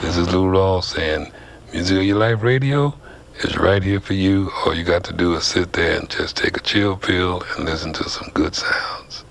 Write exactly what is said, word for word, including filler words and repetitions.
This is Lou Rawls saying, Music of Your Life Radio is right here for you. All you got to do is sit there and just take a chill pill and listen to some good sounds.